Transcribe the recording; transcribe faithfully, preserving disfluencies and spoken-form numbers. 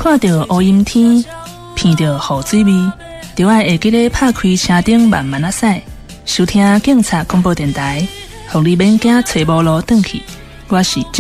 看到乌阴天，闻到雨水味，就要会记得拍开车顶慢慢啊驶，收听警察广播电台，让你免惊找无路转去。我是